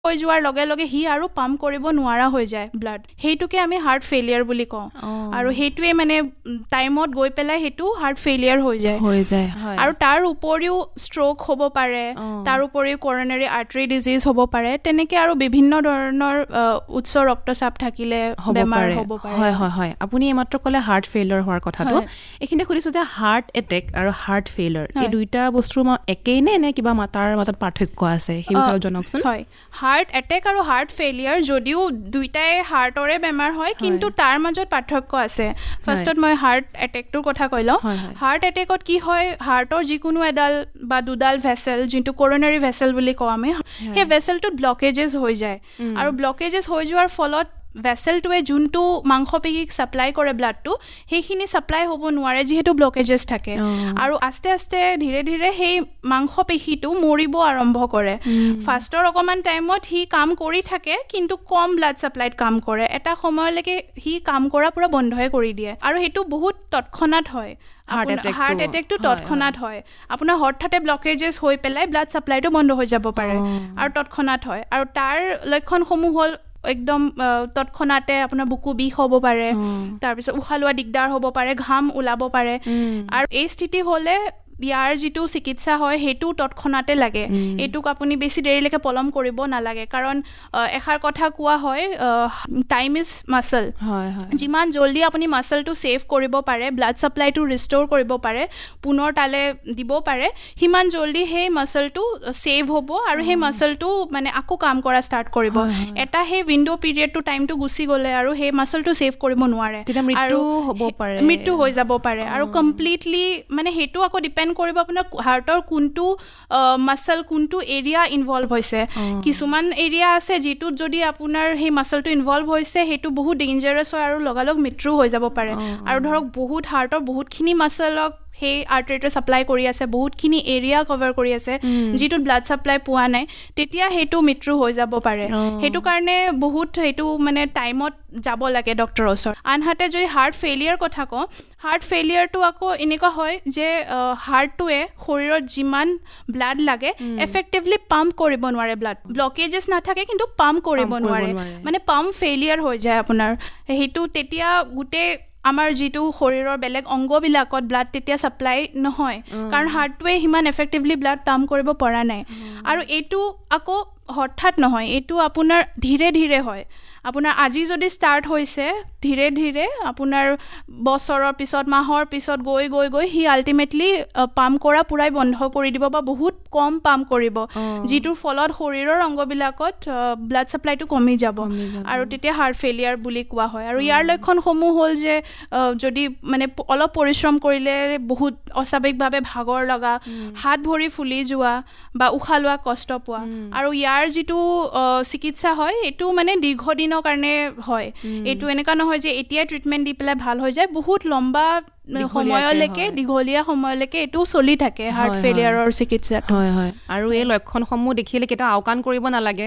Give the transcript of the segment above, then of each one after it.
হৈ যোৱাৰ লগে লগে হি আৰু পাম্প কৰিব নোৱাৰা হৈ যায় ব্লাড সেইটোকে আমি হাৰ্ট ফেইলিয়াৰ বুলি কওঁ আৰু সেইটোৱে মানে টাইমত গৈ পেলাই সেইটো হাৰ্ট ফেইলিয়াৰ হৈ যায় আৰু তাৰ উপৰিও ষ্ট্ৰোক হ'ব পাৰে তাৰ উপৰিও কৰনাৰী আৰ্টাৰী ডিজিজ হ'ব পাৰে তেনেকে আৰু বিভিন্ন ধৰণৰ উচ্চ ৰক্তচাপ থাকিলে বেমাৰ হ'ব পাৰে হয় হয় হয় আপুনি এইমাত্ৰ ক'লে হাৰ্ট ফেইলিয়াৰ হোৱাৰ কথাটো এইখিনি সুধিছোঁ যে হাৰ্ট এটেক আৰু হাৰ্ট ফেইলিয়াৰ এই দুইটা বস্তুৰ একেই নে কিবা তাৰ মাজত পাৰ্থক্য আছে সেই বিষয়ে জনাওকচোন হয় হাৰ্ট এটেক আৰু হাৰ্ট ফেইলিয়াৰ যদিও দুইটাই হাৰ্টৰে বেমাৰ হয় কিন্তু তাৰ মাজত পাৰ্থক্য আছে ফাৰ্ষ্টত মই হাৰ্ট এটেকটোৰ কথা কৈ লওঁ হাৰ্ট এটেকত কি হয় হাৰ্টৰ যিকোনো এডাল বা দুডাল ভেছেল যোনটো কৰনাৰী ভেছেল বুলি কওঁ আমি সেই ভেছেলটোত ব্লকেজেছ হৈ যায় আৰু ব্লকেজেছ হৈ যোৱাৰ ফলত ভেছেলটোৱে যোনটো মাংসপেশীক ছাপ্লাই কৰে ব্লাডটো সেইখিনি ছাপ্লাই হ'ব নোৱাৰে যিহেতু ব্লকেজেছ থাকে আৰু আস্তে আস্তে ধীৰে ধীৰে সেই মাংসপেশীটো মৰিব আৰম্ভ কৰে ফাৰ্ষ্টৰ অকণমান টাইমত সি কাম কৰি থাকে কিন্তু কম ব্লাড ছাপ্লাইত কাম কৰে এটা সময়লৈকে সি কাম কৰা পুৰা বন্ধই কৰি দিয়ে আৰু সেইটো বহুত তৎক্ষণাত হয় হাৰ্ট এটেকটো তৎক্ষণাত হয় আপোনাৰ হঠাতে ব্লকেজেছ হৈ পেলাই ব্লাড ছাপ্লাইটো বন্ধ হৈ যাব পাৰে আৰু তৎক্ষণাত হয় আৰু তাৰ লক্ষণসমূহ হ'ল একদম তৎক্ষণাতে আপোনাৰ বুকু বিষ হ'ব পাৰে তাৰপিছত উশাহ লোৱা দিগদাৰ হ'ব পাৰে ঘাম ওলাব পাৰে আৰু এই স্থিতি হ'লে ইয়াৰ যিটো চিকিৎসা হয় সেইটো তৎক্ষণাতে লাগে এইটোক আপুনি বেছি দেৰিলৈকে পলম কৰিব নালাগে কাৰণ এষাৰ কথা কোৱা হয় টাইম ইজ মাছল যিমান জল্দি আপুনি মাছলটো ছেভ কৰিব পাৰে ব্লাড ছাপ্লাইটো ৰিষ্ট'ৰ কৰিব পাৰে পুনৰ তালে দিব পাৰে সিমান জল্দি সেই মাছলটো ছেভ হ'ব আৰু সেই মাছলটো মানে আকৌ কাম কৰা ষ্টাৰ্ট কৰিব এটা সেই উইণ্ডো পিৰিয়ডটো টাইমটো গুচি গ'লে আৰু সেই মাছলটো ছেভ কৰিব নোৱাৰে আৰু মৃত্যু হৈ যাব পাৰে আৰু কমপ্লিটলি মানে সেইটো আকৌ ডিপেণ্ড কৰিব আপোনাৰ হাৰ্টৰ কোনটো মাছল কোনটো এৰিয়া ইনভলভ হৈছে কিছুমান এৰিয়া আছে যিটোত যদি আপোনাৰ সেই মাছলটো ইনভলভ হৈছে সেইটো বহুত ডেঞ্জাৰাছ হয় আৰু লগালগ মৃত্যু হৈ যাব পাৰে আৰু ধৰক বহুত হাৰ্টৰ বহুতখিনি মাছলক সেই আৰ্টাৰীটো ছাপ্লাই কৰি আছে বহুতখিনি এৰিয়া কভাৰ কৰি আছে যিটোত ব্লাড ছাপ্লাই পোৱা নাই তেতিয়া সেইটো মৃত্যু হৈ যাব পাৰে সেইটো কাৰণে বহুত সেইটো মানে টাইমত যাব লাগে ডক্টৰৰ ওচৰত আনহাতে যদি হাৰ্ট ফেইলিয়াৰ কথা কওঁ হাৰ্ট ফেইলিয়াৰটো আকৌ এনেকুৱা হয় যে হাৰ্টটোৱে শৰীৰত যিমান ব্লাড লাগে এফেক্টিভলি পাম্প কৰিব নোৱাৰে ব্লাড ব্লকেজেছ নাথাকে কিন্তু পাম্প কৰিব নোৱাৰে মানে পাম্প ফেইলিয়াৰ হৈ যায় আপোনাৰ সেইটো তেতিয়া গোটেই আমাৰ যিটো শৰীৰৰ বেলেগ অংগবিলাকত ব্লাড তেতিয়া ছাপ্লাই নহয় কাৰণ হাৰ্টটোৱে সিমান এফেক্টিভলি ব্লাড পাম্প কৰিব পৰা নাই আৰু এইটো আকৌ হঠাৎ নহয় এইটো আপোনাৰ ধীৰে ধীৰে হয় আপোনাৰ আজি যদি ষ্টাৰ্ট হৈছে ধীৰে ধীৰে আপোনাৰ বছৰৰ পিছত মাহৰ পিছত গৈ গৈ গৈ সি আল্টিমেটলি পাম্প কৰা পুৰাই বন্ধ কৰি দিব বা বহুত কম পাম্প কৰিব যিটোৰ ফলত শৰীৰৰ অংগবিলাকত ব্লাড ছাপ্লাইটো কমি যাব আৰু তেতিয়া হাৰ্ট ফেইলিয়াৰ বুলি কোৱা হয় আৰু ইয়াৰ লক্ষণসমূহ হ'ল যে যদি মানে অলপ পৰিশ্ৰম কৰিলে বহুত অস্বাভাৱিকভাৱে ভাগৰ লগা হাত ভৰি ফুলি যোৱা বা উশাহ লোৱা কষ্ট পোৱা আৰু ইয়াৰ যিটো চিকিৎসা হয় এইটো মানে দীৰ্ঘদিনৰ কাৰণে হয় এইটো এনেকুৱা নহয় যে এতিয়াই ট্ৰিটমেণ্ট দি পেলাই ভাল হৈ যায় বহুত লম্বা সময়লৈকে দীঘলীয়া সময়লৈকে এইটো চলি থাকে হাৰ্ট ফেইলিয়াৰৰ চিকিৎসাটো আৰু এই লক্ষণসমূহ দেখিলে কেতিয়াও আওকাণ কৰিব নালাগে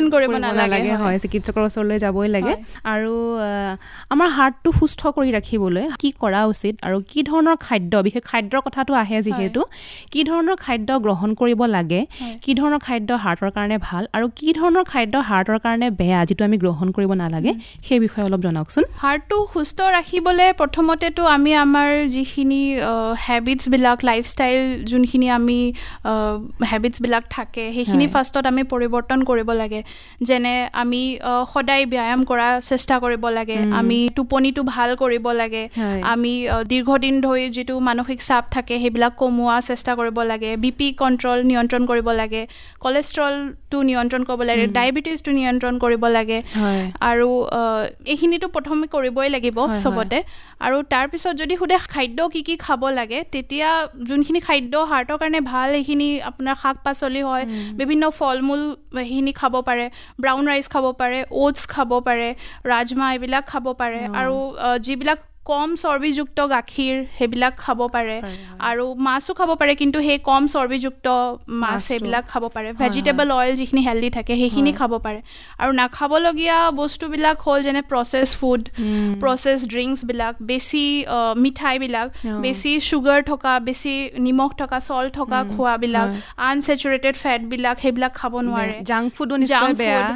হয় চিকিৎসকৰ ওচৰলৈ যাবই লাগে আৰু আমাৰ হাৰ্টটো সুস্থ কৰি ৰাখিবলৈ কি কৰা উচিত আৰু কি ধৰণৰ খাদ্য বিশেষ খাদ্যৰ কথাটো আহে যিহেতু কি ধৰণৰ খাদ্য গ্ৰহণ কৰিব লাগে কি ধৰণৰ খাদ্য হাৰ্টৰ কাৰণে ভাল আৰু কি ধৰণৰ খাদ্য হাৰ্টৰ কাৰণে বেয়া যিটো আমি গ্ৰহণ কৰিব নালাগে সেই বিষয়ে অলপ জনাওকচোন হাৰ্টটো সুস্থ ৰাখিবলৈ প্ৰথমতেতো আমি আমাৰ যিখিনি হেবিটছবিলাক লাইফষ্টাইল যোনখিনি আমি হেবিটছবিলাক থাকে সেইখিনি ফাৰ্ষ্টত আমি পৰিৱৰ্তন কৰিব লাগে যেনে আমি সদায় ব্যায়াম কৰা চেষ্টা কৰিব লাগে আমি টোপনিটো ভাল কৰিব লাগে আমি দীৰ্ঘদিন ধৰি যিটো মানসিক চাপ থাকে সেইবিলাক কমোৱা চেষ্টা কৰিব লাগে বিপি কণ্ট্ৰল নিয়ন্ত্ৰণ কৰিব লাগে কলেষ্ট্ৰলটো নিয়ন্ত্ৰণ কৰিব লাগে ডায়েবেটিছটো নিয়ন্ত্ৰণ কৰিব লাগে আৰু এইখিনিতো প্ৰথমে কৰিবই লাগিব চবতে আৰু তাৰপিছত যদি সুধে খাদ্য কি কি খাব লাগে তেতিয়া যোনখিনি খাদ্য হাৰ্টৰ কাৰণে ভাল সেইখিনি আপোনাৰ শাক পাচলি হয় বিভিন্ন ফল মূল সেইখিনি খাব পাৰে ব্ৰাউন ৰাইচ খাব পাৰে অ'টছ খাব পাৰে ৰাজমা এইবিলাক খাব পাৰে আৰু যিবিলাক কম চৰ্বিযুক্ত গাখীৰ সেইবিলাক খাব পাৰে আৰু মাছো খাব পাৰে কিন্তু সেই কম চৰ্বিযুক্ত মাছ সেইবিলাক খাব পাৰে ভেজিটেবল অইল যিখিনি হেলদি থাকে সেইখিনি খাব পাৰে আৰু নাখাবলগীয়া বস্তুবিলাক হ'ল যেনে প্ৰচেছ ফুড প্ৰচেছ ড্ৰিংকছবিলাক বেছি মিঠাইবিলাক বেছি চুগাৰ থকা বেছি নিমখ থকা চল্ট থকা খোৱাবিলাক আনচেচুৰেটেড ফেটবিলাক সেইবিলাক খাব নোৱাৰে জাংক ফুডো নিশ্চয় বেয়া